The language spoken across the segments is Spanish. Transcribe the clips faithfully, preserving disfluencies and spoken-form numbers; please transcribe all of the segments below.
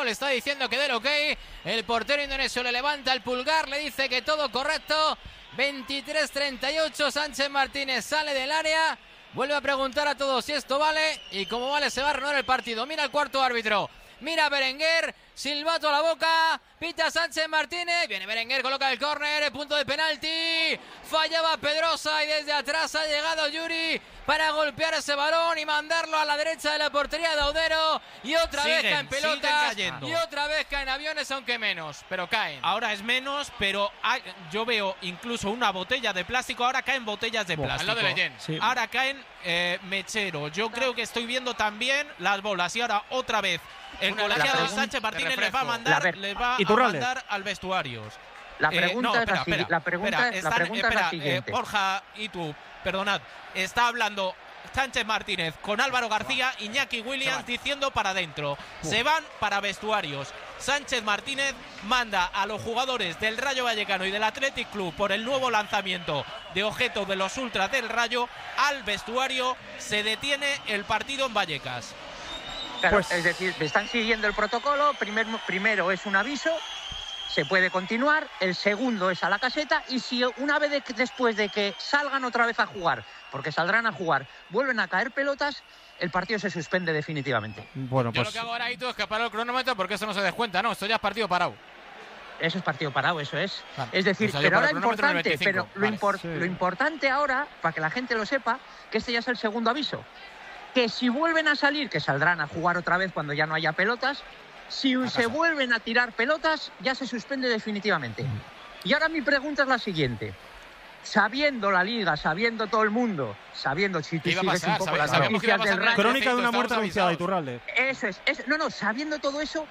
le está diciendo que dé el ok. El portero indonesio le levanta el pulgar, le dice que todo correcto. veintitrés treinta y ocho, Sánchez Martínez sale del área, vuelve a preguntar a todos si esto vale, y como vale se va a renovar el partido. Mira el cuarto árbitro, mira Berenguer, silbato a la boca, pita Sánchez Martínez, viene Berenguer, coloca el córner, punto de penalti, fallaba Pedrosa y desde atrás ha llegado Yuri para golpear ese balón y mandarlo a la derecha de la portería de Audero, y otra siguen, vez caen pelotas y otra vez caen aviones, aunque menos, pero caen. Ahora es menos, pero hay, yo veo incluso una botella de plástico, ahora caen botellas de oh, plástico. Al lado de Leyen. Sí. Ahora caen eh, mecheros. Yo creo que estoy viendo también las bolas y ahora otra vez el una, colegiado Sánchez Martínez les va a mandar, les va a mandar al vestuario. La pregunta, eh, no, espera, es, la, espera, la pregunta, espera, están, la pregunta espera, es la siguiente. Eh, Borja y tú, perdonad, está hablando Sánchez Martínez con Álvaro García, Iñaki Williams diciendo para adentro. Se van para vestuarios. Sánchez Martínez manda a los jugadores del Rayo Vallecano y del Athletic Club por el nuevo lanzamiento de objetos de los ultras del Rayo al vestuario. Se detiene el partido en Vallecas. Claro, pues, es decir, están siguiendo el protocolo. Primer, primero es un aviso, se puede continuar. El segundo es a la caseta, y si una vez de, después de que salgan otra vez a jugar, porque saldrán a jugar, vuelven a caer pelotas, el partido se suspende definitivamente. Bueno, pues yo lo que hago ahora ahí tú es que paro el cronómetro, porque eso no se descuenta, no, esto ya es partido parado. Eso es partido parado, eso es. Vale. Es decir, o sea, pero ahora importante, pero lo, vale. impor, sí. lo importante ahora, para que la gente lo sepa, que este ya es el segundo aviso. Que si vuelven a salir, que saldrán a jugar otra vez cuando ya no haya pelotas, si se vuelven a tirar pelotas, ya se suspende definitivamente. Mm. Y ahora mi pregunta es la siguiente. Sabiendo la Liga, sabiendo todo el mundo, sabiendo si tú sigues un poco las noticias del Rayo... Crónica de una muerte anunciada, Iturralde. Eso es, es. No, no, sabiendo todo eso,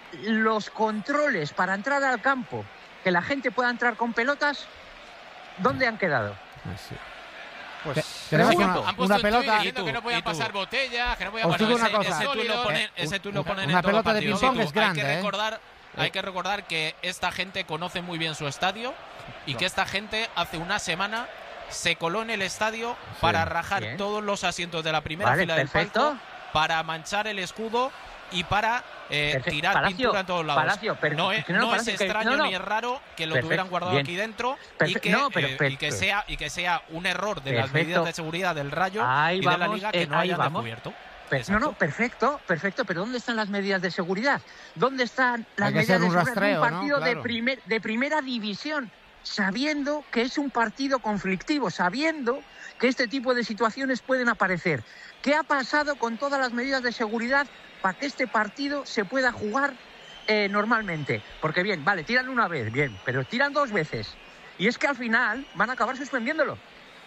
los controles para entrar al campo, que la gente pueda entrar con pelotas, ¿dónde han quedado? Sí. Pues tenemos una, han una pelota diciendo que no podían pasar botellas, que no podían pasar una cosa. Ese tú lo ponen, ese tú lo ponen una en pelota todo de ping pong es grande, hay que recordar, ¿eh? hay que recordar que esta gente conoce muy bien su estadio y que esta gente hace una semana se coló en el estadio sí, para rajar bien. todos los asientos de la primera vale, fila perfecto. del palco, para manchar el escudo y para eh, tirar Palacio, pintura en todos lados. Palacio, per- no es, no, no Palacio, es extraño que, no, no. ni es raro que lo Perfecto, tuvieran guardado bien. aquí dentro Perfecto, y, que, no, pero, eh, pero, y que sea y que sea un error de perfecto. las medidas de seguridad del Rayo ahí y vamos, de la Liga que eh, no hayan vamos. descubierto. Per- no, no, perfecto, perfecto, pero ¿dónde están las medidas de seguridad? ¿Dónde están las Hay que medidas ser un de seguridad rastreo, de un partido ¿no? Claro. de, primer, de primera división? Sabiendo que es un partido conflictivo, sabiendo que este tipo de situaciones pueden aparecer. ¿Qué ha pasado con todas las medidas de seguridad para que este partido se pueda jugar eh, normalmente? Porque bien, vale, tiran una vez, bien, pero tiran dos veces. Y es que al final van a acabar suspendiéndolo.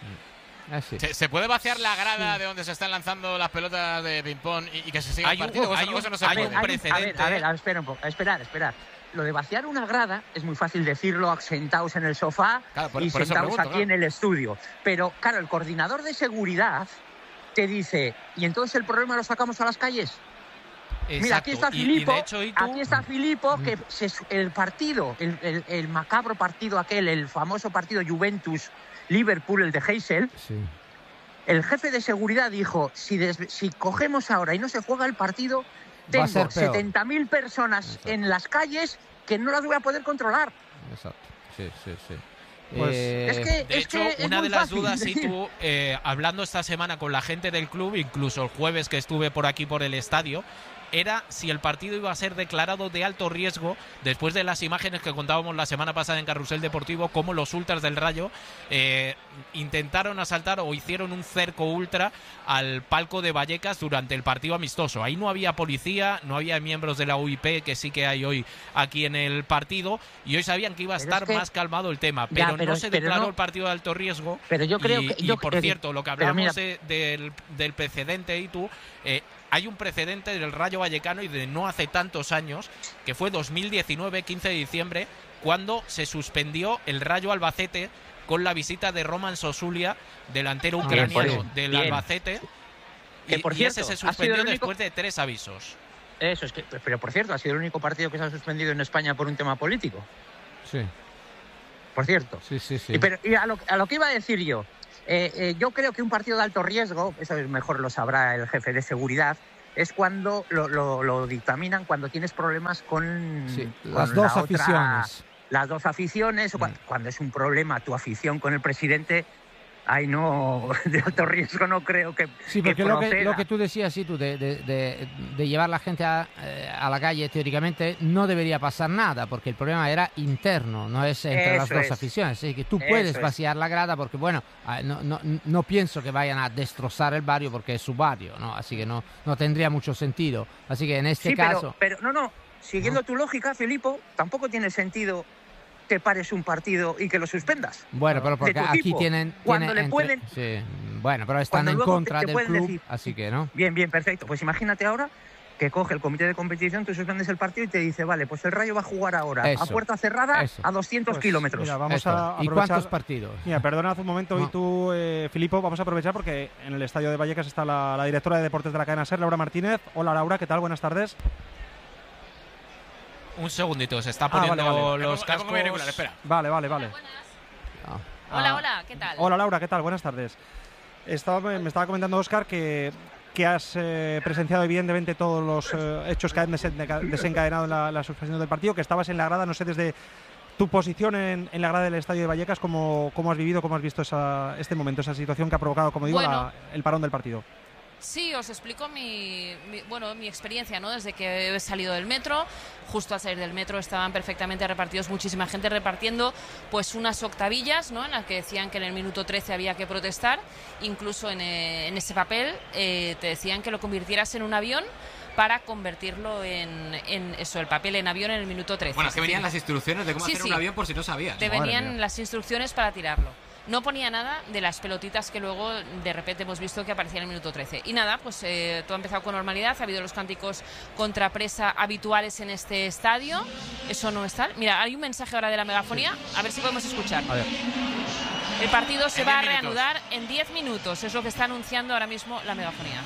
Así. ¿Se, ¿Se puede vaciar la grada sí. de donde se están lanzando las pelotas de ping-pong y, y que se siga el partido? Un, hay un, un, no se hay puede. un precedente. A ver, a ver, a ver, espera un poco, esperar, esperar. Lo de vaciar una grada es muy fácil decirlo sentados en el sofá claro, por, y por sentados pregunto, aquí claro. en el estudio. Pero, claro, el coordinador de seguridad te dice, ¿y entonces el problema lo sacamos a las calles? Exacto. Mira, aquí está Filippo, y, y hecho, ¿y tú? aquí está Filippo, que se, el partido, el, el, el macabro partido aquel, el famoso partido Juventus-Liverpool, el de Heysel, sí. El jefe de seguridad dijo, si, des, si cogemos ahora y no se juega el partido, tengo setenta mil personas Exacto. en las calles que no las voy a poder controlar. Exacto, sí, sí, sí. Pues, eh, es que, de es hecho, que es una de las fácil, dudas, y tú, eh, hablando esta semana con la gente del club, incluso el jueves que estuve por aquí por el estadio, era si el partido iba a ser declarado de alto riesgo después de las imágenes que contábamos la semana pasada en Carrusel Deportivo, cómo los ultras del Rayo eh, intentaron asaltar o hicieron un cerco ultra al palco de Vallecas durante el partido amistoso. Ahí no había policía, no había miembros de la U I P, que sí que hay hoy aquí en el partido, y hoy sabían que iba a pero estar es que... más calmado el tema, pero, ya, pero no se pero declaró no... el partido de alto riesgo. Pero yo creo y, que... Yo, y por eh, cierto, lo que hablamos de, del, del precedente, y tú... Eh, hay un precedente del Rayo Vallecano y de no hace tantos años, que fue dos mil diecinueve, quince de diciembre, cuando se suspendió el Rayo Albacete con la visita de Roman Sosulia, delantero ucraniano ah, del bien. Albacete, y, que por cierto, y ese se suspendió único... después de tres avisos. Eso es que, pero por cierto, ha sido el único partido que se ha suspendido en España por un tema político. Sí. Por cierto. Sí, sí, sí. Y, pero, y a, lo, a lo que iba a decir yo, Eh, eh, yo creo que un partido de alto riesgo, eso mejor lo sabrá el jefe de seguridad, es cuando lo, lo, lo dictaminan cuando tienes problemas con, sí, con las dos la aficiones. Otra, las dos aficiones, o mm. cuando, cuando es un problema tu afición con el presidente, ay no, de alto riesgo no creo que Sí, porque que lo, que, lo que tú decías, sí, tú, de, de, de, de llevar la gente a, a la calle, teóricamente no debería pasar nada, porque el problema era interno, no es entre Eso las dos es. aficiones. Así que tú puedes Eso vaciar es. la grada, porque bueno, no, no, no pienso que vayan a destrozar el barrio porque es su barrio, ¿no? Así que no, no tendría mucho sentido. Así que en este sí, caso... Pero, pero no, no, siguiendo ¿no? tu lógica, Filipo, tampoco tiene sentido que pares un partido y que lo suspendas. Bueno, pero porque aquí equipo. tienen... Cuando tienen le entre... pueden... Sí. Bueno, pero están Cuando en luego contra te, te del club, decir, así que no. Bien, bien, perfecto. Pues imagínate ahora que coge el comité de competición, tú suspendes el partido y te dice, vale, pues el Rayo va a jugar ahora Eso, a puerta cerrada eso. a doscientos Pues, kilómetros. Mira, vamos Esto. a ¿Y aprovechar... cuántos partidos? Mira, perdona hace un momento, No. y tú, eh, Filipo, vamos a aprovechar porque en el estadio de Vallecas está la, la directora de deportes de la cadena SER, Laura Martínez. Hola, Laura, ¿qué tal? Buenas tardes. Un segundito, se está Ah, poniendo vale, vale. los Me pongo cascos. auricular, espera. Vale, vale, vale. Ah. Hola, Ah, hola, ¿qué tal? Hola, Laura, ¿qué tal? Buenas tardes. Estaba, me estaba comentando Óscar que, que has eh, presenciado evidentemente todos los eh, hechos que han desenca- desencadenado en la, la suspensión del partido, que estabas en la grada, no sé, desde tu posición en, en la grada del estadio de Vallecas, ¿cómo, cómo has vivido, cómo has visto esa, este momento, esa situación que ha provocado, como digo, Bueno. la- el parón del partido? Sí, os explico mi, mi- bueno, mi experiencia, ¿no? Desde que he salido del metro, justo al salir del metro estaban perfectamente repartidos, muchísima gente repartiendo pues unas octavillas, ¿no? En las que decían que en el minuto trece había que protestar, incluso en, eh, en ese papel eh, te decían que lo convirtieras en un avión para convertirlo en, en eso, el papel en avión en el minuto trece. Bueno, es que venían las instrucciones de cómo Sí, hacer sí. un avión por si no sabías. Te Madre venían mía. las instrucciones para tirarlo. No ponía nada de las pelotitas que luego de repente hemos visto que aparecían en el minuto trece. Y nada, pues eh, todo ha empezado con normalidad. Ha habido los cánticos contra presa habituales en este estadio. Eso no es tal. Mira, hay un mensaje ahora de la megafonía. A ver si podemos escuchar. A ver. El partido se En va a diez minutos. reanudar en diez minutos. Es lo que está anunciando ahora mismo la megafonía.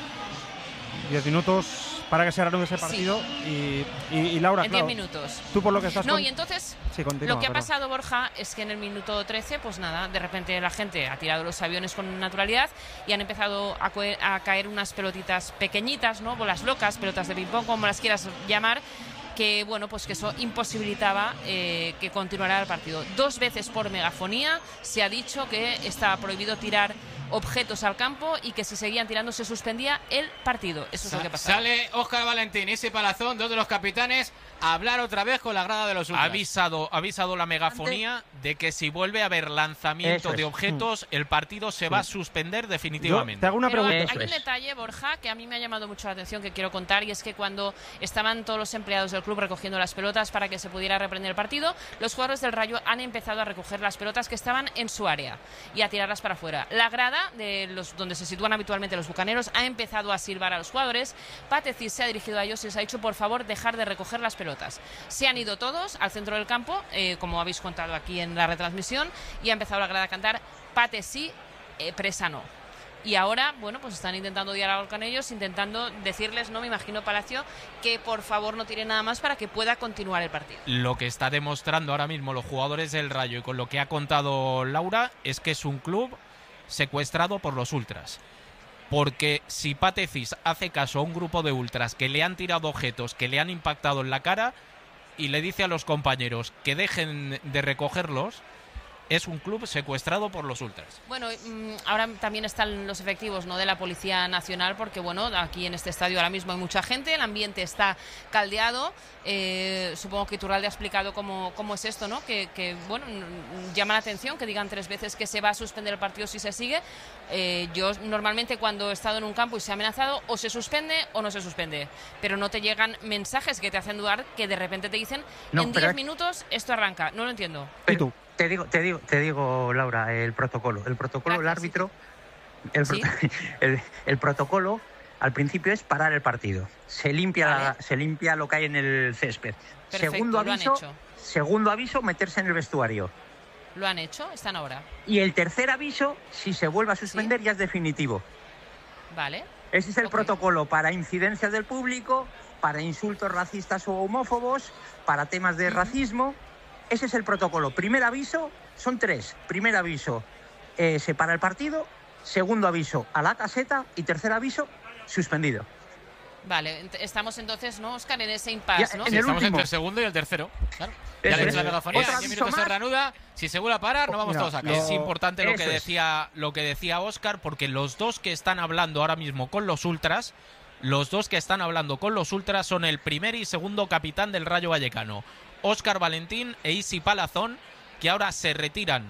Diez minutos para que se reanude ese partido. Y, y, y Laura, En claro, diez minutos. tú por lo que estás... No, con- y entonces Sí, continúa, lo que ha perdón. pasado, Borja, es que en el minuto trece, pues nada, de repente la gente ha tirado los aviones con naturalidad y han empezado a, coe- a caer unas pelotitas pequeñitas, ¿no? Bolas locas, pelotas de ping-pong, como las quieras llamar, que bueno, pues que eso imposibilitaba eh, que continuara el partido. Dos veces por megafonía se ha dicho que estaba prohibido tirar objetos al campo y que si seguían tirando se suspendía el partido. Eso es lo que pasa. Sale Óscar Valentín y ese Palazón, dos de los capitanes, a hablar otra vez con la grada de los Ha ultras. avisado, ha avisado la megafonía de que si vuelve a haber lanzamiento Eso es. de objetos, el partido se va a suspender definitivamente. Yo te hago una Pero pregunta. hay un Eso es. detalle, Borja, que a mí me ha llamado mucho la atención, que quiero contar, y es que cuando estaban todos los empleados del club recogiendo las pelotas para que se pudiera reprender el partido, los jugadores del Rayo han empezado a recoger las pelotas que estaban en su área y a tirarlas para afuera. La grada de los donde se sitúan habitualmente los bucaneros ha empezado a silbar a los jugadores. Patecic se ha dirigido a ellos y les ha dicho, por favor, dejar de recoger las pelotas. Se han ido todos al centro del campo, eh, como habéis contado aquí en la retransmisión, y ha empezado la grada a cantar Patecic, eh, presa no. Y ahora, bueno, pues están intentando dialogar con ellos, intentando decirles, no me imagino Palacio, que por favor no tire nada más para que pueda continuar el partido. Lo que está demostrando ahora mismo los jugadores del Rayo y con lo que ha contado Laura es que es un club secuestrado por los ultras. Porque si Patecic hace caso a un grupo de ultras que le han tirado objetos, que le han impactado en la cara y le dice a los compañeros que dejen de recogerlos, es un club secuestrado por los ultras. Bueno, mm, ahora también están los efectivos, ¿no?, de la Policía Nacional, porque bueno, aquí en este estadio ahora mismo hay mucha gente, el ambiente está caldeado. Eh, supongo que Iturralde ha explicado cómo, cómo es esto, ¿no? Que, que bueno, mm, llama la atención que digan tres veces que se va a suspender el partido si se sigue. Eh, yo normalmente cuando he estado en un campo y se ha amenazado, o se suspende o no se suspende, pero no te llegan mensajes que te hacen dudar, que de repente te dicen No, en pero diez es- minutos esto arranca. No lo entiendo. ¿Y tú? Te digo, te digo, te digo, Laura, el protocolo. El protocolo, el Gracias, árbitro, el, Sí. pro- el, el protocolo al principio es parar el partido. Se limpia, Vale. la- se limpia lo que hay en el césped. Perfecto, segundo lo han aviso, hecho. segundo aviso, meterse en el vestuario. Lo han hecho, están ahora. Y el tercer aviso, si se vuelve a suspender, ya es definitivo. Vale. Ese es el Ok. protocolo para incidencias del público, para insultos racistas o homófobos, para temas de racismo. Ese es el protocolo. Primer aviso, son tres. Primer aviso, eh, se para el partido. Segundo aviso, a la caseta. Y tercer aviso, suspendido. Vale, estamos entonces, ¿no, Óscar, en ese impasse, ¿no? Sí, el estamos último. entre el segundo y el tercero. Claro. Ya Eso le he es. dicho la megafonía, Otro diez aviso minutos se más. reanuda. Si se vuelve a parar, nos vamos Mira, todos a lo- casa. Es importante lo Eso que es. decía lo que decía Óscar, porque los dos que están hablando ahora mismo con los ultras, los dos que están hablando con los ultras son el primer y segundo capitán del Rayo Vallecano, Óscar Valentín e Isi Palazón, que ahora se retiran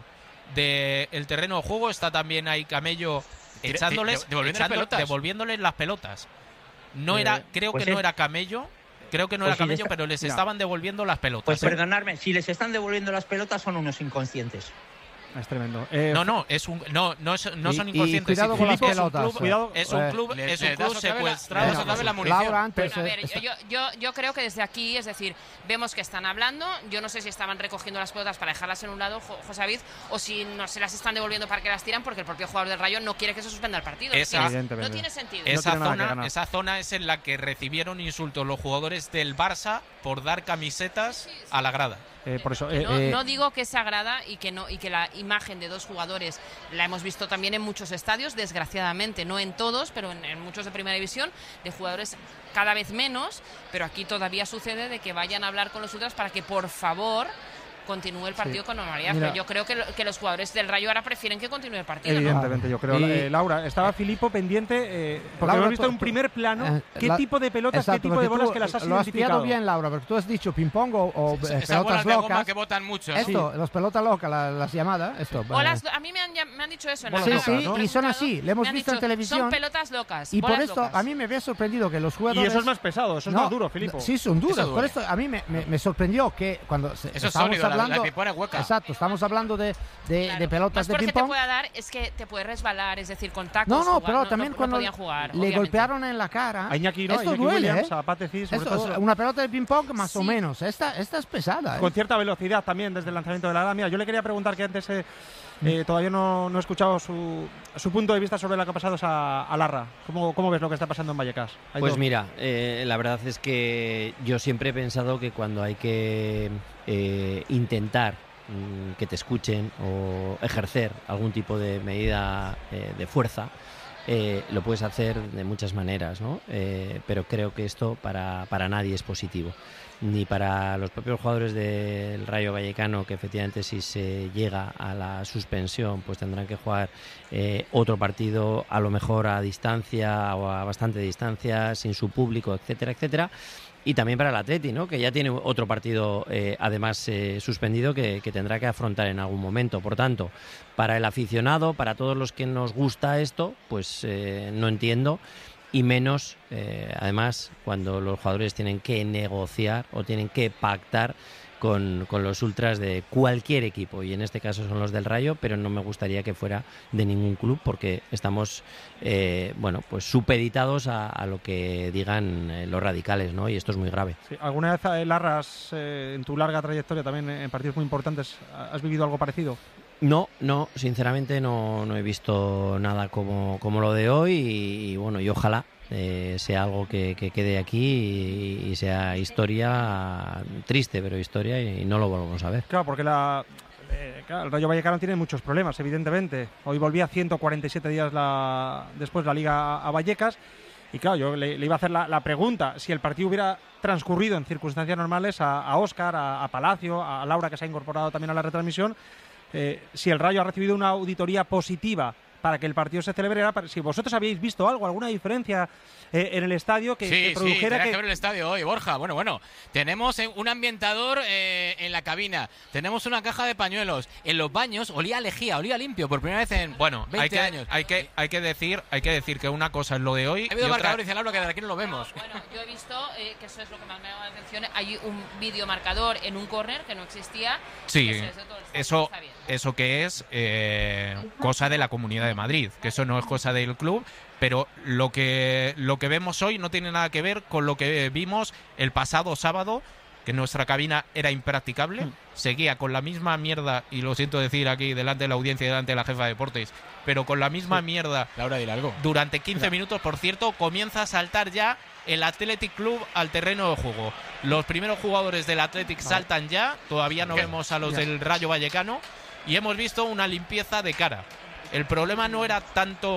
del terreno de juego. Está también ahí Camello Tira- echándoles, de- devolviendo las echando- pelotas. devolviéndoles las pelotas. No Eh, era, creo pues que no es- era Camello, creo que no Pues era sí, Camello, está- pero les mira. estaban devolviendo las pelotas. Pues ¿eh? perdonadme, si les están devolviendo las pelotas son unos inconscientes. Es tremendo. Eh, No, no, es un, no, no, es- no Y- son y inconscientes. cuidado sí, con las Filipe, es un pelotas, club- eh. Cuidado. Es un Eh, club, le- es le un club das otra vez la- secuestrado. le das otra vez la munición. Laura, antes, Pero a ver, eh, yo, yo, yo creo que desde aquí, es decir, vemos que están hablando. Yo no sé si estaban recogiendo las pelotas para dejarlas en un lado, Jo- José David, o si no se las están devolviendo para que las tiran, porque el propio jugador del Rayo no quiere que se suspenda el partido. Esa- no, tiene, Evidentemente. no tiene sentido. No Esa tiene nada que zona, ganar. esa zona es en la que recibieron insultos los jugadores del Barça por dar camisetas a la grada. eh, por eso. Que eh, no, eh, no digo que se agrada y que no y que la imagen de dos jugadores la hemos visto también en muchos estadios, desgraciadamente no en todos, pero en, en muchos de primera división, de jugadores cada vez menos, pero aquí todavía sucede de que vayan a hablar con los ultras para que por favor continúe el partido Sí. con normalidad. Mira. Pero yo creo que, lo- que los jugadores del Rayo ahora prefieren que continúe el partido, ¿no? Evidentemente, yo creo. Y- Eh, Laura, estaba Filipo pendiente, eh, porque Laura, hemos visto tú- en un primer plano eh, qué la- tipo de pelotas, Exacto, qué tipo porque de bolas tú que las has lo has identificado. pillado bien, Laura, porque tú has dicho ping-pong o, o, eh, Esas bolas pelotas de goma locas. que botan mucho. ¿eh? Esto, los pelotas locas, la- las llamadas. Esto, O eh, las- a mí me han, llam- me han dicho eso en la Bolas Sí, grada, locas, sí, me han ¿no? y son preguntado, así, le hemos me han visto en dicho, televisión. Son pelotas locas. Y por bolas esto locas. a mí me había sorprendido que los Y jugadores... eso es más pesado, eso es No, más duro, Filipo. Sí, son duros. Eso duele. Por esto a mí me, me- me sorprendió que cuando se- Eso es estamos sólido, la- hablando... la pipona es hueca. Exacto, estamos hablando de, de, Claro. de pelotas Más de fuerte te ping-pong. pueda dar es que te puede resbalar, es decir, contactos. No, no, jugar- pero no- también no cuando podían jugar, le obviamente. golpearon en la cara. A Iñaki, ¿no? Esto Iñaki duele, Williams, ¿eh? a Pateci, sobre Esto, todo. una pelota de ping-pong más o Sí. menos. Esta, esta es pesada. ¿eh? Con cierta velocidad también desde el lanzamiento de la grada. Mira, yo le quería preguntar que antes eh, eh, todavía no, no he escuchado su, su punto de vista sobre lo que ha pasado a, a Larra. ¿Cómo, ¿Cómo ves lo que está pasando en Vallecas? Hay Pues dos. mira, eh, la verdad es que yo siempre he pensado que cuando hay que eh, intentar mm, que te escuchen o ejercer algún tipo de medida eh, de fuerza, eh, lo puedes hacer de muchas maneras, ¿no? Eh, pero creo que esto para, para nadie es positivo. Ni para los propios jugadores del Rayo Vallecano, que efectivamente si se llega a la suspensión pues tendrán que jugar eh, otro partido a lo mejor a distancia o a bastante distancia, sin su público, etcétera, etcétera. Y también para el Atleti, ¿no? Que ya tiene otro partido eh, además eh, suspendido que, que tendrá que afrontar en algún momento. Por tanto, para el aficionado, para todos los que nos gusta esto, pues eh, no entiendo. Y menos, eh, además, cuando los jugadores tienen que negociar o tienen que pactar con, con los ultras de cualquier equipo. Y en este caso son los del Rayo, pero no me gustaría que fuera de ningún club porque estamos, eh, bueno, pues supeditados a, a lo que digan eh, los radicales, ¿no? Y esto es muy grave. Sí, ¿alguna vez, eh, Larra, has, eh, en tu larga trayectoria también en partidos muy importantes, has vivido algo parecido? No, no, sinceramente no, no he visto nada como, como lo de hoy y, y bueno, y ojalá eh, sea algo que, que quede aquí y, y sea historia triste, pero historia y, y no lo volvamos a ver. Claro, porque la, eh, claro, el Rayo Vallecano tiene muchos problemas, evidentemente. Hoy volvía ciento cuarenta y siete días la, después la Liga a, a Vallecas y claro, yo le, le iba a hacer la, la pregunta, si el partido hubiera transcurrido en circunstancias normales a, a Óscar, a, a Palacio, a Laura, que se ha incorporado también a la retransmisión, Eh, si el Rayo ha recibido una auditoría positiva para que el partido se celebrara, si vosotros habéis visto algo, alguna diferencia eh, en el estadio que, Sí, que sí, produjera tenés que... que ver el estadio hoy, Borja. Bueno, bueno, tenemos eh, un ambientador eh, en la cabina, tenemos una caja de pañuelos, en los baños olía a lejía, olía limpio por primera vez en Bueno, veinte hay que, años. hay que hay que decir hay que decir que una cosa es lo de hoy Ha habido y otra, marcador, dice Laura, que de aquí no lo vemos. Bueno, yo he visto eh, que eso es lo que más me ha llamado la atención. Hay un vídeo marcador en un córner que no existía. Sí, Eso es de todo el estadio, eso, está bien. eso que es eh, cosa de la Comunidad de Madrid, que eso no es cosa del club, pero lo que, lo que vemos hoy no tiene nada que ver con lo que vimos el pasado sábado, que nuestra cabina era impracticable, seguía con la misma mierda, y lo siento decir aquí delante de la audiencia y delante de la jefa de deportes, pero con la misma Sí. mierda Laura, dile algo. durante quince minutos, por cierto, comienza a saltar ya el Athletic Club al terreno de juego. Los primeros jugadores del Athletic saltan ya, todavía no ¿Qué? vemos a los Ya. del Rayo Vallecano, y hemos visto una limpieza de cara. El problema no era tanto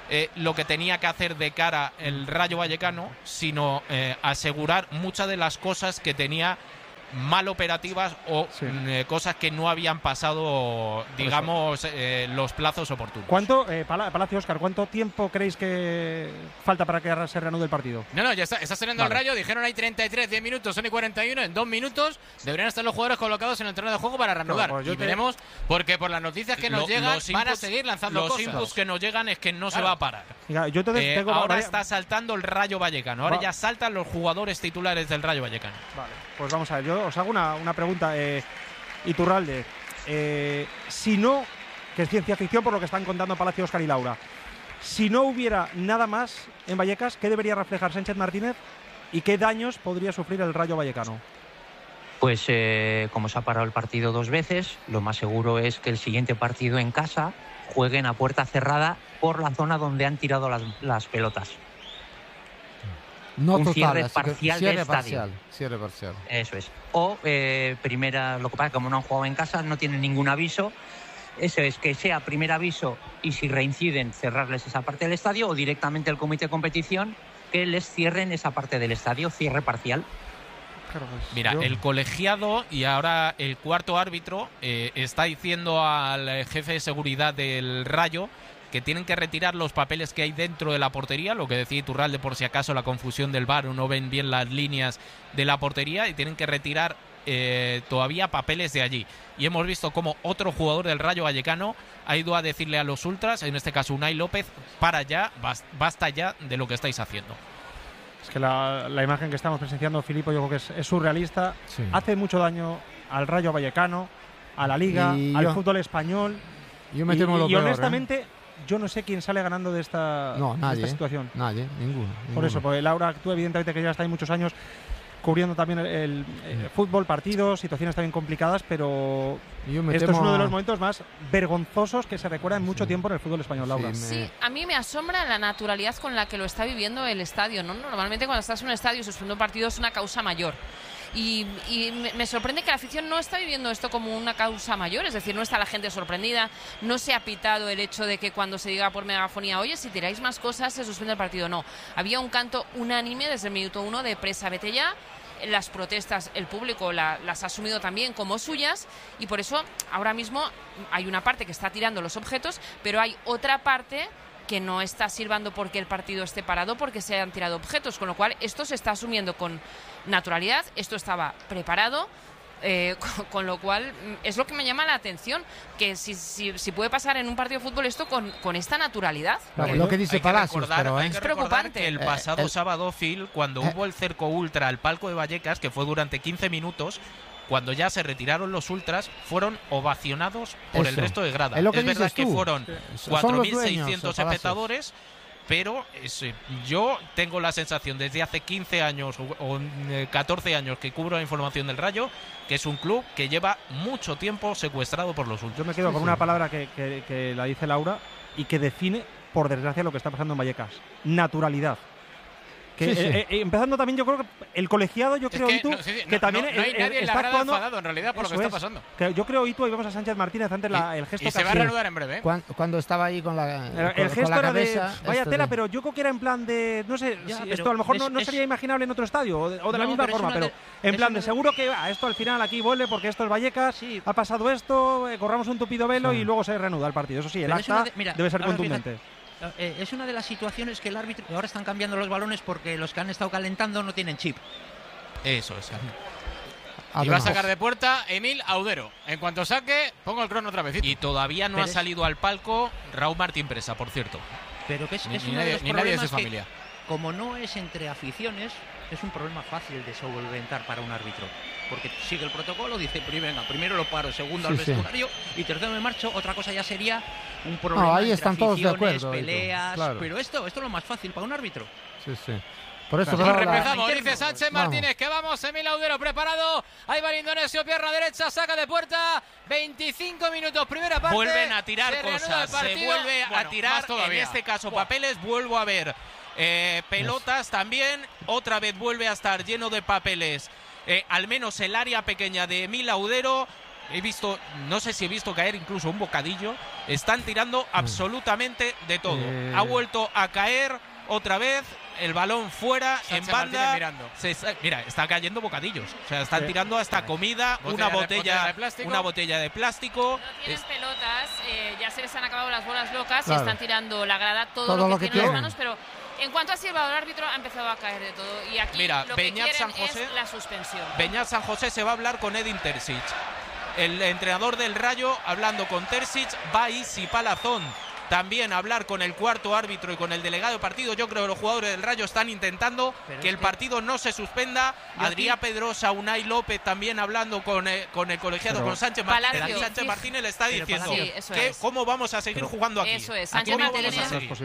eh, lo que tenía que hacer de cara el Rayo Vallecano, sino eh, asegurar muchas de las cosas que tenía mal operativas o sí. eh, cosas que no habían pasado, digamos, eh, los plazos oportunos. ¿Cuánto, eh, Palacio, Óscar, cuánto tiempo creéis que falta para que se reanude el partido? No, no, ya está, está saliendo vale. el Rayo, dijeron hay treinta y tres, diez minutos, son y cuarenta y uno, en dos minutos deberían estar los jugadores colocados en el terreno de juego para reanudar. No, pues y te... veremos, porque por las noticias que nos lo, llegan van inputs, a seguir lanzando los cosas. Los inputs que nos llegan es que no claro. se va a parar. Mira, yo entonces eh, tengo ahora vaya... está saltando el Rayo Vallecano, ahora va. ya saltan los jugadores titulares del Rayo Vallecano. Vale, pues vamos a ver, yo os hago una, una pregunta, eh, Iturralde. Eh, si no, que es ciencia ficción por lo que están contando Palacio, Óscar y Laura, si no hubiera nada más en Vallecas, ¿qué debería reflejar Sánchez Martínez y qué daños podría sufrir el Rayo Vallecano? Pues eh, como se ha parado el partido dos veces, lo más seguro es que el siguiente partido en casa jueguen a puerta cerrada por la zona donde han tirado las, las pelotas. No un total, cierre parcial cierre del parcial, estadio. Cierre parcial. Eso es. O eh, primera, lo que pasa es que como no han jugado en casa, no tienen ningún aviso. Eso es, que sea primer aviso y si reinciden cerrarles esa parte del estadio, o directamente el comité de competición que les cierren esa parte del estadio, cierre parcial. Mira, yo... el colegiado y ahora el cuarto árbitro eh, está diciendo al jefe de seguridad del Rayo que tienen que retirar los papeles que hay dentro de la portería, lo que decía Iturralde, por si acaso la confusión del V A R o no ven bien las líneas de la portería, y tienen que retirar eh, todavía papeles de allí. Y hemos visto como otro jugador del Rayo Vallecano ha ido a decirle a los ultras, en este caso Unai López, para ya, basta ya de lo que estáis haciendo. Es que la, la imagen que estamos presenciando, Filipo, yo creo que es, es surrealista. Sí. Hace mucho daño al Rayo Vallecano, a la Liga, y al yo, fútbol español. Yo me temo y, lo y peor, honestamente, ¿eh? yo no sé quién sale ganando de esta, no, nadie, de esta situación. Nadie, ninguno, Por ninguno. eso, porque Laura, tú evidentemente que ya está ahí muchos años cubriendo también el, el, el fútbol, partidos, situaciones también complicadas, pero esto es uno de los momentos más vergonzosos que se recuerda en mucho sí. tiempo en el fútbol español, Laura. Sí, me... sí, a mí me asombra la naturalidad con la que lo está viviendo el estadio, ¿no? Normalmente cuando estás en un estadio suspender un partido es una causa mayor. Y, y me sorprende que la afición no está viviendo esto como una causa mayor, es decir, no está la gente sorprendida, no se ha pitado el hecho de que cuando se diga por megafonía, oye, si tiráis más cosas se suspende el partido. No, había un canto unánime desde el minuto uno de presa, vete ya. Las protestas, el público la, las ha asumido también como suyas, y por eso ahora mismo hay una parte que está tirando los objetos, pero hay otra parte que no está silbando porque el partido esté parado, porque se han tirado objetos, con lo cual esto se está asumiendo con naturalidad, esto estaba preparado, eh, con, con lo cual es lo que me llama la atención, que si, si, si puede pasar en un partido de fútbol esto con, con esta naturalidad. Claro, lo que dice Palacios, pero ¿eh? es preocupante. Que el pasado eh, el, sábado, Phil, cuando eh, hubo el cerco ultra al palco de Vallecas, que fue durante quince minutos, cuando ya se retiraron los ultras, fueron ovacionados por eso. el resto de grada. Es, lo que es verdad tú. que fueron cuatro mil seiscientos espectadores, pero es, yo tengo la sensación desde hace quince años o catorce años que cubro la información del Rayo, que es un club que lleva mucho tiempo secuestrado por los ultras. Yo me quedo con una palabra que, que, que la dice Laura y que define, por desgracia, lo que está pasando en Vallecas: naturalidad. Que, sí, sí. Eh, eh, empezando también, yo creo que el colegiado, yo creo, es que, Itu, no, sí, que no, también no, no hay eh, nadie en la está grada actuando, enfadado en realidad por lo que está pasando. Que yo creo, Itu, y vemos a Sánchez Martínez antes la, el gesto y se va a reanudar en breve. ¿eh? Cuando, cuando estaba ahí con la, el, con, el gesto con la era cabeza, de vaya tela, de... pero yo creo que era en plan de, no sé, ya, si esto a lo mejor es, no, no sería es... imaginable en otro estadio o de, o de no, la misma pero forma, pero de, en plan de, de seguro que ah, esto al final aquí vuelve porque esto es Vallecas, sí. ha pasado esto, eh, corramos un tupido velo sí. y luego se reanuda el partido. Eso sí, el acta de, mira, debe ser contundente. Eh, es una de las situaciones que el árbitro, ahora están cambiando los balones porque los que han estado calentando no tienen chip. Eso es. Y va a sacar de puerta Emil Audero. En cuanto saque, pongo el crono otra vez. Y todavía no pero ha salido es... al palco Raúl Martín Presa, por cierto. Pero que es, ni, es ni uno nadie, de los ni nadie de su que, familia. Como no es entre aficiones, es un problema fácil de solventar para un árbitro. Porque sigue el protocolo, dice, venga, primero lo paro, segundo sí, al vestuario sí. y tercero me marcho. Otra cosa ya sería un problema no, ahí entre están todos de acuerdo, peleas, claro. pero esto, esto es lo más fácil para un árbitro. Sí, sí. Por eso claro. Empezamos, dice Sánchez Martínez, vamos. que vamos, Emil Audero preparado, ahí va el indonesio, pierna derecha, saca de puerta, veinticinco minutos, primera parte. Vuelven a tirar se cosas, se vuelve bueno, a tirar, en este caso wow. papeles, vuelvo a ver eh, pelotas yes. también, otra vez vuelve a estar lleno de papeles. Eh, al menos el área pequeña de Emil Audero, he visto, no sé si he visto caer incluso un bocadillo. Están tirando absolutamente de todo. Eh... Ha vuelto a caer otra vez. El balón fuera, Sánchez en banda. Se está, mira, está cayendo bocadillos. O sea, están sí. tirando hasta comida, botella una botella, de, botella de una botella de plástico. No tienen es... pelotas, eh, ya se les han acabado las bolas locas claro. y están tirando la grada todo, todo lo que, lo que tienen en tienen. las manos, pero en cuanto ha silbado el árbitro ha empezado a caer de todo. Y aquí mira, lo Beñat que quieren San José, es la suspensión. Beñat San José se va a hablar con Edin Terzic. El entrenador del Rayo hablando con Terzic, va Isi Palazón también a hablar con el cuarto árbitro y con el delegado de partido. Yo creo que los jugadores del Rayo están intentando Pero que el que... partido no se suspenda. Adrián aquí... Pedrosa, Unai López también hablando con, eh, con el colegiado, Pero... con Sánchez Martínez. Palacio, Sánchez sí. Martínez le está Pero diciendo sí, que es. cómo vamos a seguir Pero jugando aquí. Eso es, Sánchez Martínez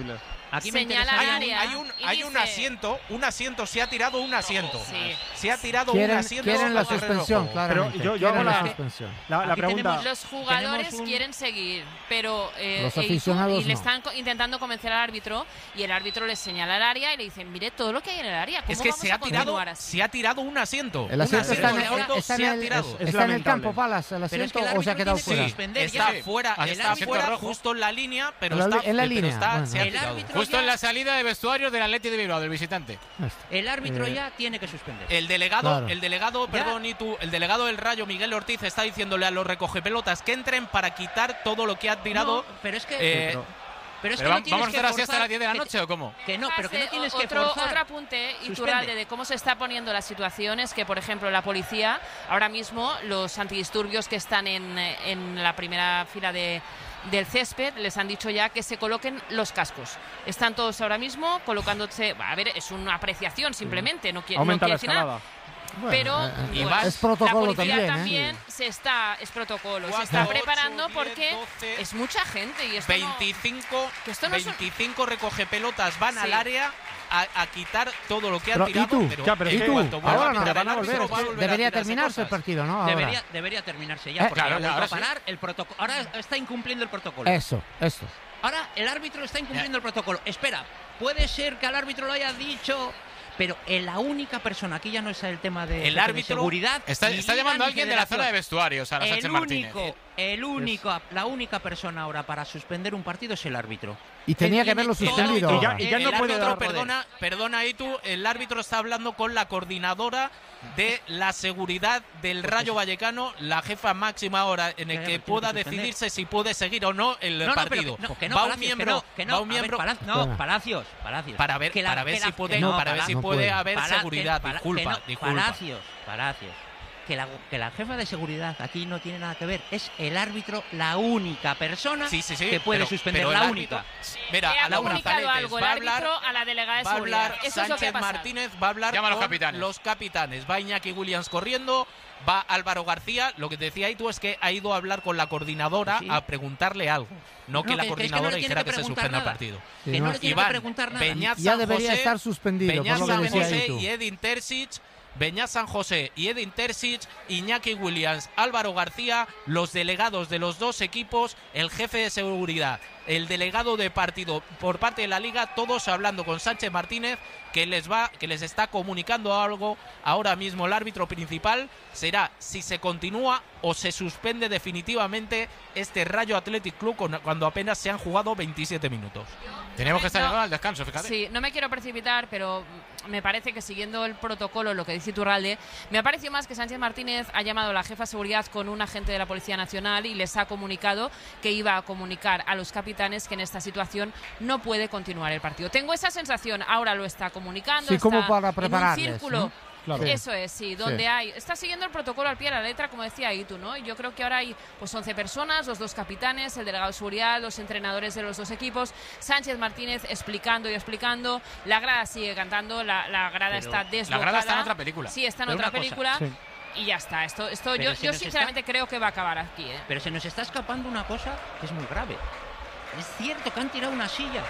aquí señala hay un, área hay un, hay un dice... asiento, un asiento, se ha tirado un asiento. Sí. Se ha tirado quieren, un asiento. Quieren la suspensión, claro. Pero yo, yo hago la, suspensión. la, la pregunta. Los jugadores un... quieren seguir, pero eh, los aficionados y, y le no. están intentando convencer al árbitro y el árbitro les señala el área y le dicen, mire todo lo que hay en el área. ¿Cómo es que vamos se ha, a tirado, así? se ha tirado un asiento. El asiento un está, asiento en, está, en, el, es, es está en el campo, Palas, el asiento, es que el o se ha quedado fuera. Sí, está fuera, está fuera justo en la línea, pero está en la línea. Está, bueno. se ha el justo en la salida de vestuarios del Atleti de Bilbao, del visitante. El árbitro eh, ya tiene que suspender. El delegado, claro. el delegado, ¿Ya? perdón, y tú, el delegado del Rayo, Miguel Ortiz, está diciéndole a los recogepelotas que entren para quitar todo lo que ha tirado. No, pero es que eh, pero, pero es pero que va, no tienes ¿Vamos a hacer que así hasta las diez de la que, noche o cómo? Que no, pero que no tienes que otro, forzar. Otro apunte, Iturralde, de cómo se está poniendo la situación es que, por ejemplo, la policía, ahora mismo, los antidisturbios que están en, en la primera fila de del césped, les han dicho ya que se coloquen los cascos. Están todos ahora mismo colocándose, a ver, es una apreciación simplemente, no, quiere, no quiere decir nada. Bueno, pero eh, pues, más, es protocolo la policía también, también ¿eh? se está es protocolo cuatro, se está ocho, preparando diez, porque doce, es mucha gente y esto veinticinco, no, que esto no veinticinco recogepelotas van sí. al área a, a quitar todo lo que han pero, tirado. ¿Y tú? Pero, ya, pero ¿Y es tú? que Ahora no, van a volver. Va a volver debería a terminarse el partido, ¿no? Ahora. Debería, debería terminarse ya, Eh, porque claro, ahora, ahora a parar sí. el protocolo. Ahora está incumpliendo el protocolo. Eso, eso. Ahora el árbitro está incumpliendo el protocolo. Espera, puede ser que al árbitro lo haya dicho, pero en la única persona, aquí ya no es el tema de, el de árbitro seguridad. Está, está llamando a alguien de la zona de federación. vestuarios, a la Sánchez El Martínez. único, el único, la única persona ahora para suspender un partido es el árbitro. Y tenía Él que haberlo tiene suspendido. todo- Y ya- y ya el no puede árbitro, dar poder. perdona, perdona ahí tú, el árbitro está hablando con la coordinadora de la seguridad del Rayo Vallecano, la jefa máxima ahora en el Ya, que ya, pueda tiene que suspender. decidirse si puede seguir o no el No, no, partido. pero que no, que no, va un Palacios, miembro, que no, que no, va un a ver, miembro Pala- no, Palacios, Palacios. para ver, Que la- para ver que la- si puede, que no, no, para ver Pala- si no puede puede. haber Pala- seguridad. que- Pala- disculpa, que no, disculpa. Palacios, Palacios. Que la, que la jefa de seguridad aquí no tiene nada que ver. Es el árbitro la única persona Sí, sí, sí, que puede pero- suspender. pero el La árbitro- única. Mira, le a ha la comunicado González algo el va a árbitro hablar, a la delegada de va a seguridad. hablar Eso es lo que Sánchez ha pasado. Martínez, va a hablar Llama a los con capitanes. los capitanes. Va Iñaki Williams corriendo, va Álvaro García. Lo que te decía ahí tú es que ha ido a hablar con la coordinadora Sí. a preguntarle algo. No, No, que la que- que es que no coordinadora le tiene dijera que que se preguntar suspenda el nada. partido. Sí, Que no, no le tiene Iván, que preguntar nada. Beñat ya San debería José, estar suspendido, Beñat por lo San que decía José ahí tú. y Edin Terzic, Beñat San José y Edin Terzic, Iñaki Williams, Álvaro García, los delegados de los dos equipos, el jefe de seguridad, el delegado de partido por parte de la Liga, todos hablando con Sánchez Martínez, que les va, que les está comunicando algo. Ahora mismo el árbitro principal será si se continúa o se suspende definitivamente este Rayo Athletic Club con- cuando apenas se han jugado veintisiete minutos. Tenemos que estar No. llegando al descanso, fíjate. Sí, no me quiero precipitar, pero me parece que siguiendo el protocolo, lo que dice Iturralde, me ha parecido más que Sánchez Martínez ha llamado a la jefa de seguridad con un agente de la Policía Nacional y les ha comunicado que iba a comunicar a los capitanes que en esta situación no puede continuar el partido. Tengo esa sensación, ahora lo está comunicando, Sí, como está para en un prepararles, círculo. ¿no? Claro. Eso es, sí, donde Sí. hay, está siguiendo el protocolo al pie de la letra, como decía Itu, ¿no? Y yo creo que ahora hay pues once personas, los dos capitanes, el delegado de seguridad, los entrenadores de los dos equipos, Sánchez Martínez explicando y explicando, la grada sigue cantando, la, la grada Pero está la desbocada. La grada está en otra película. Sí, está en Pero otra una cosa, película. sí. Y ya está, esto, esto Pero yo, si yo nos sinceramente creo que va a acabar aquí, ¿eh? Pero se nos está escapando una cosa que es muy grave. Es cierto que han tirado una silla.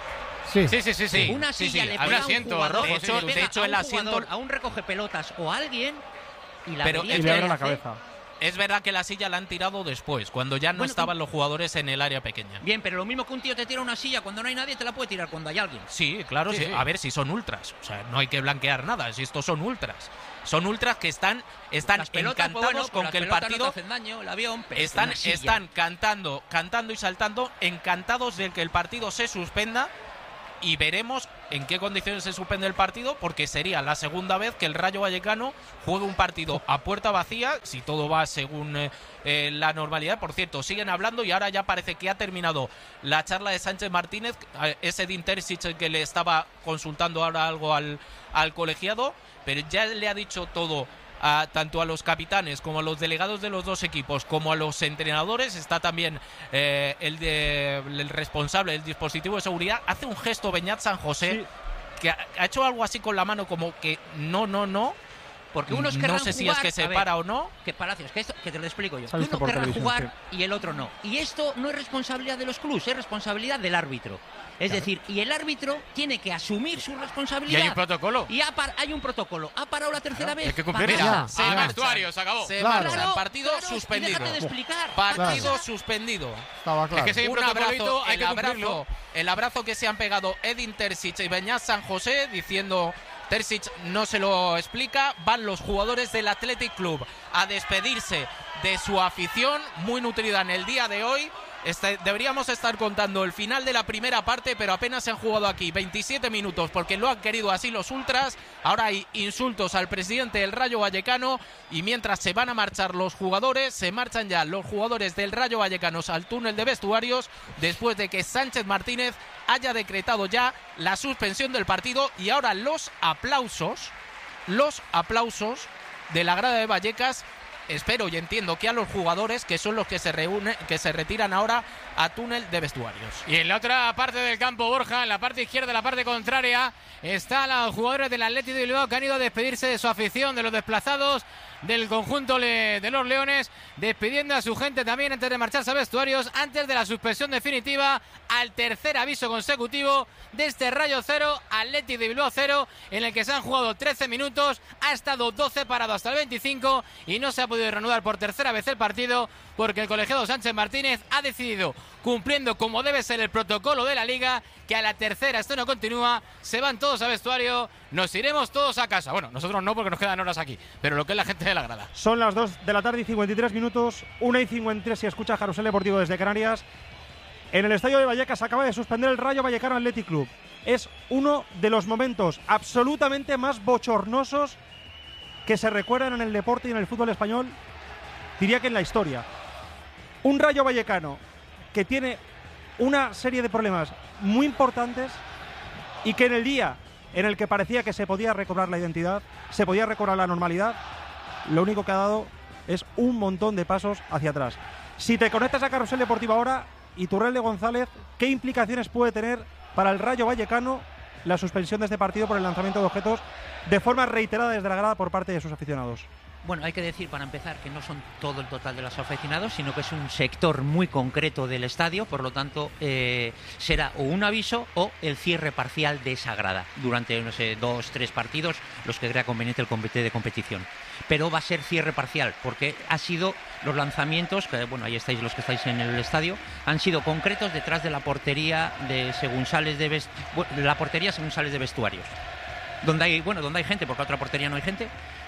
Sí. Sí, sí, sí, sí. Una Sí, silla sí. le A un pega a un asiento jugador, rojo. De le hecho- pega de hecho, a el un asiento- jugador, a un recogepelotas o a alguien y la Pero avería Y es le que abre la hace- cabeza. Es verdad que la silla la han tirado después, cuando ya no Bueno, estaban los jugadores en el área pequeña. Bien, pero lo mismo que un tío te tira una silla cuando no hay nadie, te la puede tirar cuando hay alguien. Sí, claro, Sí, sí. sí. A ver si son ultras. O sea, no hay que blanquear nada, si estos son ultras. son ultras que están, están pelotas, encantados pues bueno, con pues que el pelotas partido... no te hacen daño, el avión, están, están cantando, cantando y saltando, encantados de que el partido se suspenda, y veremos en qué condiciones se suspende el partido, porque sería la segunda vez que el Rayo Vallecano juegue un partido a puerta vacía, si todo va según eh, eh, la normalidad. Por cierto, siguen hablando y ahora ya parece que ha terminado la charla de Sánchez Martínez, eh, ese de Intersic que le estaba consultando ahora algo al, al colegiado, pero ya le ha dicho todo a, tanto a los capitanes como a los delegados de los dos equipos como a los entrenadores. Está también eh, el, de, el responsable del dispositivo de seguridad. Hace un gesto Beñat San José, sí, que ha, ha hecho algo así con la mano como que no, no, no. Porque unos no sé si jugar, es que se ver, para o no. Que Palacios, que, esto, que te lo explico yo. Uno querrá jugar sí. y el otro no. Y esto no es responsabilidad de los clubes, es responsabilidad del árbitro. Es claro. decir, y el árbitro tiene que asumir su responsabilidad. Y hay un protocolo. Y ha par, hay un protocolo. Ha parado la tercera claro. vez. Hay que cumplir. Mira, se marcha. Vestuario, se acabó. Se claro. marcha. Partido claro, suspendido. De explicar. Partido claro. suspendido. Estaba claro. Es que si hay un, un abrazo, hay el que abrazo, el abrazo que se han pegado Edin Terzic y Beñat San José, diciendo... Terzic no se lo explica. Van los jugadores del Athletic Club a despedirse de su afición, muy nutrida en el día de hoy. Este, deberíamos estar contando el final de la primera parte, pero apenas se han jugado aquí veintisiete minutos porque lo han querido así los ultras. Ahora hay insultos al presidente del Rayo Vallecano, y mientras se van a marchar los jugadores, se marchan ya los jugadores del Rayo Vallecano al túnel de vestuarios, después de que Sánchez Martínez haya decretado ya la suspensión del partido. Y ahora los aplausos, los aplausos de la grada de Vallecas. Espero y entiendo que a los jugadores, que son los que se reúnen, que se retiran ahora a túnel de vestuarios. Y en la otra parte del campo, Borja, en la parte izquierda, la parte contraria, están los jugadores del Athletic de Bilbao que han ido a despedirse de su afición, de los desplazados del conjunto de los Leones, despidiendo a su gente también antes de marcharse a vestuarios, antes de la suspensión definitiva, al tercer aviso consecutivo de este Rayo cero, Athletic de Bilbao cero, en el que se han jugado trece minutos, ha estado doce parado hasta el veinticinco y no se ha podido reanudar por tercera vez el partido porque el colegiado Sánchez Martínez ha decidido, cumpliendo como debe ser el protocolo de la Liga, que a la tercera esto no continúa, se van todos a vestuario, nos iremos todos a casa. Bueno, nosotros no, porque nos quedan horas aquí, pero lo que es la gente de la grada. Son las dos de la tarde y cincuenta y tres minutos, una y cincuenta y tres si escucha Carrusel Deportivo desde Canarias. En el estadio de Vallecas acaba de suspender el Rayo Vallecano Athletic Club. Es uno de los momentos absolutamente más bochornosos que se recuerdan en el deporte y en el fútbol español, diría que en la historia. Un Rayo Vallecano que tiene una serie de problemas muy importantes y que en el día en el que parecía que se podía recobrar la identidad, se podía recobrar la normalidad, lo único que ha dado es un montón de pasos hacia atrás. Si te conectas a Carrusel Deportivo ahora, Iturralde González, ¿qué implicaciones puede tener para el Rayo Vallecano la suspensión de este partido por el lanzamiento de objetos de forma reiterada desde la grada por parte de sus aficionados? Bueno, hay que decir para empezar que no son todo el total de los aficionados, sino que es un sector muy concreto del estadio, por lo tanto eh, será o un aviso o el cierre parcial de esa grada durante, no sé, dos, tres partidos, los que crea conveniente el comité de competición. Pero va a ser cierre parcial, porque ha sido los lanzamientos, que bueno, ahí estáis los que estáis en el estadio, han sido concretos detrás de la portería de según sales de, vest... la portería según sales de vestuarios. Donde hay, bueno, donde hay gente, porque a otra portería no hay gente.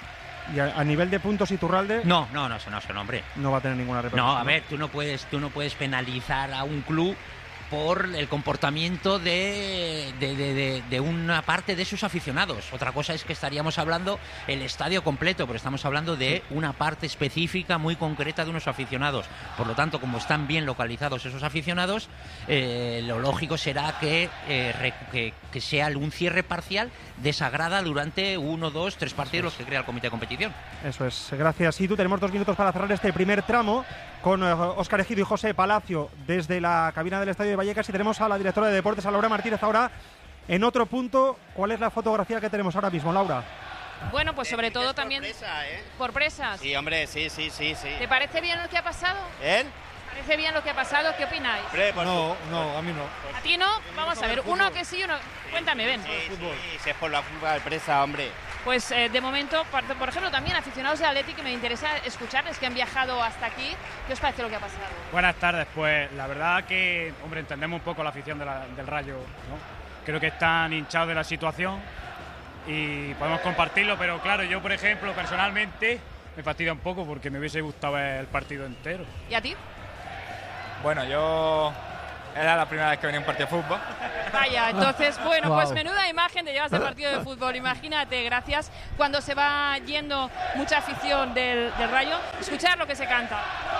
¿Y a, a nivel de puntos Iturralde? No, no, no, eso no, eso no, hombre. No va a tener ninguna repercusión. No, a ver, tú no puedes, tú no puedes penalizar a un club por el comportamiento de, de, de, de, de una parte de sus aficionados. Otra cosa es que estaríamos hablando el estadio completo, pero estamos hablando de una parte específica muy concreta de unos aficionados. Por lo tanto, como están bien localizados esos aficionados, eh, lo lógico será que, eh, re, que, que sea un cierre parcial de esa grada durante uno, dos, tres partidos los que crea el comité de competición. Eso es, gracias. Y tú tenemos dos minutos para cerrar este primer tramo con uh, Óscar Ejido y José Palacio desde la cabina del estadio de Vallecas, y tenemos a la directora de deportes, a Laura Martínez, ahora en otro punto. ¿Cuál es la fotografía que tenemos ahora mismo, Laura? Bueno, pues sobre eh, todo por también presa, ¿eh? por presas. Sí, hombre, sí, sí, sí, sí. ¿Te parece bien lo que ha pasado? ¿Eh? ¿Te parece bien lo que ha pasado? ¿Qué opináis? Hombre, por No, su- no, a mí no. ¿A ti no? Vamos a ver, uno que sí, uno... Cuéntame, ven. Sí, sí, si es por la culpa de presa, hombre. Pues eh, de momento, por, por ejemplo, también aficionados de Athletic, que me interesa escucharles, que han viajado hasta aquí. ¿Qué os parece lo que ha pasado? Buenas tardes, pues la verdad que, hombre, entendemos un poco la afición de la, del Rayo, ¿no? Creo que están hinchados de la situación y podemos compartirlo, pero claro, yo por ejemplo, personalmente, me fastidia un poco porque me hubiese gustado ver el partido entero. ¿Y a ti? Bueno, yo... Era la primera vez que venía a un partido de fútbol. Vaya, entonces, bueno, Wow. pues menuda imagen te llevas del partido de fútbol. Imagínate, gracias, cuando se va yendo mucha afición del, del Rayo, escuchar lo que se canta.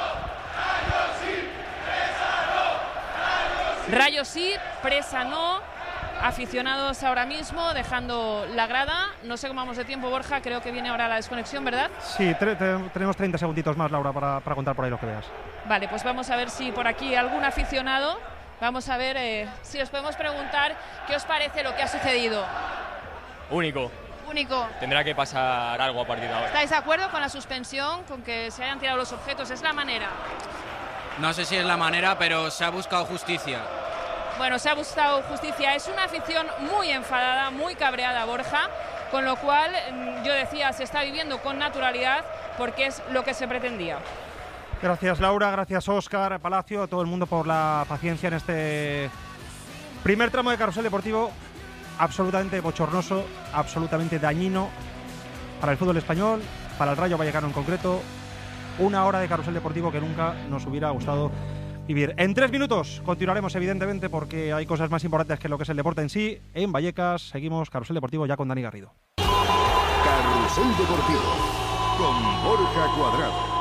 Rayo sí, presa no. Aficionados ahora mismo, dejando la grada. No sé cómo vamos de tiempo, Borja, creo que viene ahora la desconexión, ¿verdad? Sí, te- te- tenemos treinta segunditos más, Laura, para, para contar por ahí lo que veas. Vale, pues vamos a ver si por aquí algún aficionado, vamos a ver eh, si os podemos preguntar qué os parece lo que ha sucedido. Único. Único. Tendrá que pasar algo a partir de ahora. ¿Estáis de acuerdo con la suspensión, con que se hayan tirado los objetos? ¿Es la manera? No sé si es la manera, pero se ha buscado justicia. Bueno, se ha buscado justicia. Es una afición muy enfadada, muy cabreada, Borja, con lo cual, mm, yo decía, se está viviendo con naturalidad porque es lo que se pretendía. Gracias, Laura, gracias, Óscar, Palacio, a todo el mundo por la paciencia en este primer tramo de Carrusel Deportivo, absolutamente bochornoso, absolutamente dañino para el fútbol español, para el Rayo Vallecano en concreto. Una hora de Carrusel Deportivo que nunca nos hubiera gustado vivir. En tres minutos continuaremos, evidentemente, porque hay cosas más importantes que lo que es el deporte en sí. En Vallecas seguimos Carrusel Deportivo ya con Dani Garrido. Carrusel Deportivo con Borja Cuadrado.